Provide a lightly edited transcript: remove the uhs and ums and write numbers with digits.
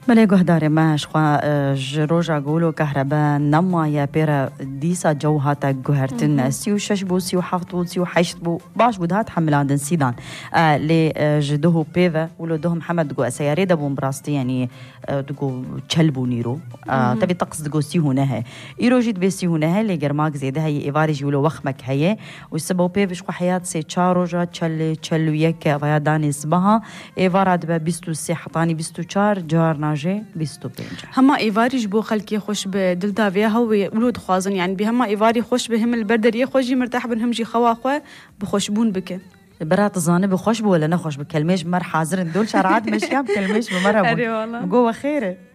بله گهداره ماش خوا جروجا گولو کهربا نما یا پیرا دیسا جو هاتا گهرتن 36 بو 37 بو 38 بو باش بود هات حملان دن سیدان لی جدوه پیوه ولو دوه محمد دقو سیاره دبون براستي يعني دقو چلبو نيرو تبي طقس دقو سيهونه هي ايرو جيت بسيهونه هي لي جرماك زيده هي ايفاري جولو وخمك هي وسبو پیوش خو حيات سي چاروجا چلو یک ويا داني صباها ايفارا دبا 23 حطاني 24 جار ناجي 25 هما ايفاري جبو خلكي خوش بدل دافيا هو ولود خوازن يعني بهما ايفاري خوش بهم البردريه خوجي مرتاح بنهم جي خواخه بخوشبون بك برات الظانب خوش بو ولا نخوش بكلمش مر حاضر دول شرعات مش كام كلمش بمره اري والله جوا خيره